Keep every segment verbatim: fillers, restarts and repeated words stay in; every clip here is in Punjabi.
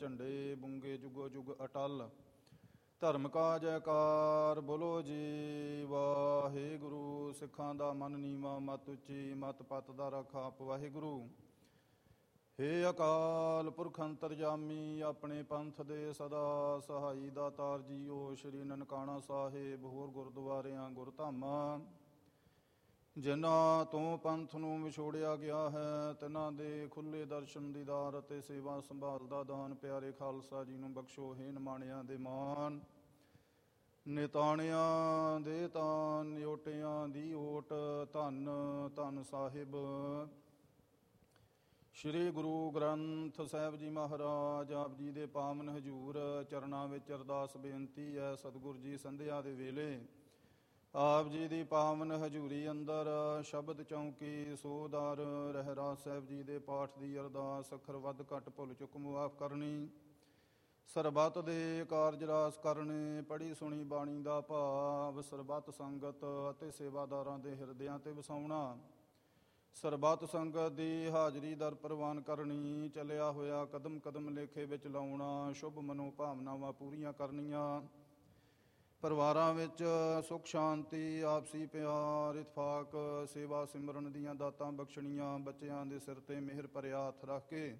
ਝੰਡੇ ਬੁੰਗੇ ਜੁਗੋ ਜੁਗ ਅਟਲ। ਧਰਮ ਕਾ ਜੈਕਾਰ ਬੋਲੋ ਜੀ ਵਾਹਿਗੁਰੂ। ਸਿੱਖਾਂ ਦਾ ਮਨ ਨੀਵਾਂ ਮਤ ਉੱਚੀ, ਮਤ ਪਤ ਦਾ ਰੱਖਾ ਆਪ ਵਾਹਿਗੁਰੂ। ਹੇ ਅਕਾਲ ਪੁਰਖ ਅੰਤਰਜਾਮੀ, ਆਪਣੇ ਪੰਥ ਦੇ ਸਦਾ ਸਹਾਈ ਦਾਤਾਰ ਜੀਓ। ਸ਼੍ਰੀ ਨਨਕਾਣਾ ਸਾਹਿਬ ਹੋਰ ਗੁਰਦੁਆਰਿਆਂ ਗੁਰਧਾਮਾਂ, ਜਿਨ੍ਹਾਂ ਤੋਂ ਪੰਥ ਨੂੰ ਵਿਛੋੜਿਆ ਗਿਆ ਹੈ, ਤਿਨ੍ਹਾਂ ਦੇ ਖੁੱਲ੍ਹੇ ਦਰਸ਼ਨ ਦੀਦਾਰ ਅਤੇ ਸੇਵਾ ਸੰਭਾਲ ਦਾ ਦਾਨ ਪਿਆਰੇ ਖਾਲਸਾ ਜੀ ਨੂੰ ਬਖਸ਼ੋ। ਹੇ ਨਿਮਾਣਿਆਂ ਦੇ ਮਾਨ, ਨਿਤਾਣਿਆਂ ਦੇ ਤਾਨ, ਨਿਓਟਿਆਂ ਦੀ ਓਟ। ਧੰਨ ਧੰਨ ਸਾਹਿਬ ਸ਼੍ਰੀ ਗੁਰੂ ਗ੍ਰੰਥ ਸਾਹਿਬ ਜੀ ਮਹਾਰਾਜ। ਆਪ ਜੀ ਦੇ ਪਾਵਨ ਹਜ਼ੂਰ ਚਰਨਾਂ ਵਿੱਚ ਅਰਦਾਸ ਬੇਨਤੀ ਹੈ। ਸਤਿਗੁਰ ਜੀ ਸੰਧਿਆ ਦੇ ਵੇਲੇ ਆਪ ਜੀ ਦੀ ਪਾਵਨ ਹਜ਼ੂਰੀ ਅੰਦਰ ਸ਼ਬਦ ਚੌਂਕੀ ਸੋਦਰ ਰਹਿਰਾਸ ਸਾਹਿਬ ਜੀ ਦੇ ਪਾਠ ਦੀ ਅਰਦਾਸ। ਅੱਖਰ ਵੱਧ ਘੱਟ ਭੁੱਲ ਚੁੱਕ ਮੁਆਫ ਕਰਨੀ, ਸਰਬੱਤ ਦੇ ਕਾਰਜ ਰਾਸ ਕਰਨੇ। ਪੜ੍ਹੀ ਸੁਣੀ ਬਾਣੀ ਦਾ ਭਾਵ ਸਰਬੱਤ ਸੰਗਤ ਅਤੇ ਸੇਵਾਦਾਰਾਂ ਦੇ ਹਿਰਦਿਆਂ ਤੇ ਵਸਾਉਣਾ। ਸਰਬੱਤ ਸੰਗਤ ਦੀ ਹਾਜ਼ਰੀ ਦਰ ਪ੍ਰਵਾਨ ਕਰਨੀ। ਚੱਲਿਆ ਹੋਇਆ ਕਦਮ ਕਦਮ ਲੇਖੇ ਵਿੱਚ ਲਾਉਣਾ। ਸ਼ੁਭ ਮਨੋ ਭਾਵਨਾਵਾਂ ਪੂਰੀਆਂ ਕਰਨੀਆਂ। ਪਰਿਵਾਰਾਂ ਵਿੱਚ ਸੁੱਖ ਸ਼ਾਂਤੀ, ਆਪਸੀ ਪਿਆਰ, ਇਤਫਾਕ, ਸੇਵਾ ਸਿਮਰਨ ਦੀਆਂ ਦਾਤਾਂ ਬਖਸ਼ਣੀਆਂ। ਬੱਚਿਆਂ ਦੇ ਸਿਰ 'ਤੇ ਮਿਹਰ ਭਰਿਆ ਹੱਥ ਰੱਖ ਕੇ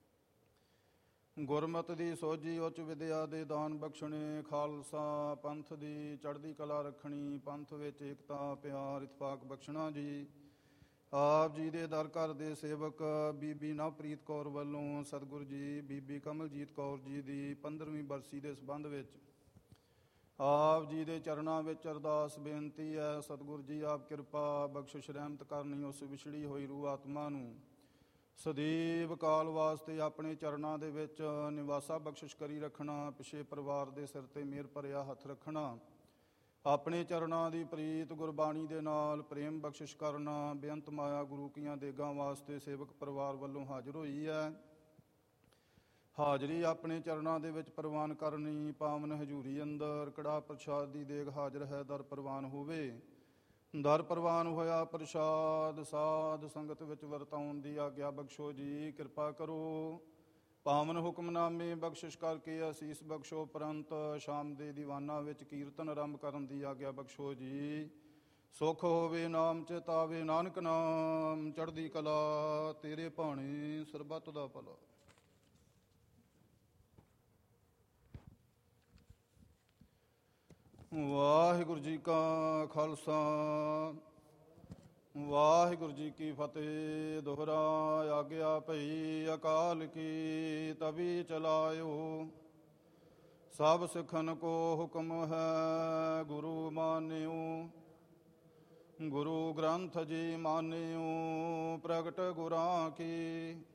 ਗੁਰਮਤਿ ਦੀ ਸੋਝੀ ਉੱਚ ਵਿਦਿਆ ਦੇ ਦਾਨ ਬਖਸ਼ਣੇ। ਖਾਲਸਾ ਪੰਥ ਦੀ ਚੜ੍ਹਦੀ ਕਲਾ ਰੱਖਣੀ। ਪੰਥ ਵਿੱਚ ਏਕਤਾ, ਪਿਆਰ, ਇਤਫਾਕ ਬਖਸ਼ਣਾ ਜੀ। ਆਪ ਜੀ ਦੇ ਦਰ ਘਰ ਦੇ ਸੇਵਕ ਬੀਬੀ ਨਵਪ੍ਰੀਤ ਕੌਰ ਵੱਲੋਂ ਸਤਿਗੁਰੂ ਜੀ ਬੀਬੀ ਕਮਲਜੀਤ ਕੌਰ ਜੀ ਦੀ ਪੰਦਰਵੀਂ ਬਰਸੀ ਦੇ ਸੰਬੰਧ ਵਿੱਚ ਆਪ ਜੀ ਦੇ ਚਰਨਾਂ ਵਿੱਚ ਅਰਦਾਸ ਬੇਨਤੀ ਹੈ। ਸਤਿਗੁਰੂ ਜੀ ਆਪ ਕਿਰਪਾ ਬਖਸ਼ਿਸ਼ ਰਹਿਮਤ ਕਰਨੀ ਉਸ ਵਿਛੜੀ ਹੋਈ ਰੂਹ ਆਤਮਾ ਨੂੰ ਸਦੀਵ ਕਾਲ ਵਾਸਤੇ ਆਪਣੇ ਚਰਨਾਂ ਦੇ ਵਿੱਚ ਨਿਵਾਸਾ ਬਖਸ਼ਿਸ਼ ਕਰੀ ਰੱਖਣਾ। ਪਿਛੇ ਪਰਿਵਾਰ ਦੇ ਸਿਰ 'ਤੇ ਮਿਹਰ ਭਰਿਆ ਹੱਥ ਰੱਖਣਾ। ਆਪਣੇ ਚਰਨਾਂ ਦੀ ਪ੍ਰੀਤ ਗੁਰਬਾਣੀ ਦੇ ਨਾਲ ਪ੍ਰੇਮ ਬਖਸ਼ਿਸ਼ ਕਰਨਾ। ਬੇਅੰਤ ਮਾਇਆ ਗੁਰੂ ਕੀਆਂ ਦੇਗਾਂ ਵਾਸਤੇ ਸੇਵਕ ਪਰਿਵਾਰ ਵੱਲੋਂ ਹਾਜ਼ਰ ਹੋਈ ਹੈ। ਹਾਜ਼ਰੀ ਆਪਣੇ ਚਰਨਾਂ ਦੇ ਵਿੱਚ ਪ੍ਰਵਾਨ ਕਰਨੀ। ਪਾਵਨ ਹਜ਼ੂਰੀ ਅੰਦਰ ਕੜਾਹ ਪ੍ਰਸ਼ਾਦ ਦੀ ਦੇਗ ਹਾਜ਼ਰ ਹੈ। ਦਰ ਪ੍ਰਵਾਨ ਹੋਵੇ। ਦਰ ਪ੍ਰਵਾਨ ਹੋਇਆ ਪ੍ਰਸ਼ਾਦ ਸਾਧ ਸੰਗਤ ਵਿੱਚ ਵਰਤਾਉਣ ਦੀ ਆਗਿਆ ਬਖਸ਼ੋ ਜੀ। ਕਿਰਪਾ ਕਰੋ। ਪਾਵਨ ਹੁਕਮਨਾਮੇ ਬਖਸ਼ਿਸ਼ ਕਰਕੇ ਅਸੀਸ ਬਖਸ਼ੋ। ਉਪਰੰਤ ਸ਼ਾਮ ਦੇ ਦੀਵਾਨਾਂ ਵਿੱਚ ਕੀਰਤਨ ਆਰੰਭ ਕਰਨ ਦੀ ਆਗਿਆ ਬਖਸ਼ੋ ਜੀ। ਸੁੱਖ ਹੋਵੇ ਨਾਮ ਚਿਤਾਵੇ ਨਾਨਕ ਨਾਮ, ਚੜ੍ਹਦੀ ਕਲਾ ਤੇਰੇ ਭਾਣੇ ਸਰਬੱਤ ਦਾ ਭਲਾ। ਵਾਹਿਗੁਰੂ ਜੀ ਕਾ ਖਾਲਸਾ, ਵਾਹਿਗੁਰੂ ਜੀ ਕੀ ਫਤਿਹ। ਦੋਹਰਾ ਆਗਿਆ ਭਈ ਅਕਾਲ ਕੀ, ਤਵੀ ਚਲਾਇਓ। ਸਭ ਸਿੱਖਨ ਕੋ ਹੁਕਮ ਹੈ, ਗੁਰੂ ਮਾਨਿਓ। ਗੁਰੂ ਗ੍ਰੰਥ ਜੀ ਮਾਨਿਓ, ਪ੍ਰਗਟ ਗੁਰਾਂ ਕੀ।